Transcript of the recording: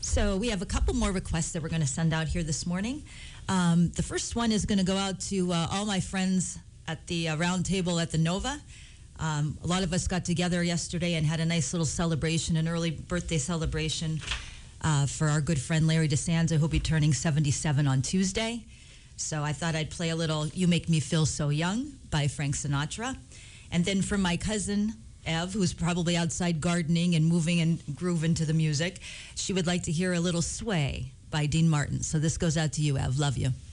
So we have a couple more requests that we're going to send out here this morning. The first one is going to go out to all my friends at the round table at the Nova. A lot of us got together yesterday and had a nice little celebration, an early birthday celebration for our good friend Larry DeSanza, who'll be turning 77 on Tuesday. So I thought I'd play a little You Make Me Feel So Young by Frank Sinatra. And then from my cousin, Ev, who's probably outside gardening and moving and grooving to the music, she would like to hear a little Sway by Dean Martin. So this goes out to you, Ev. Love you.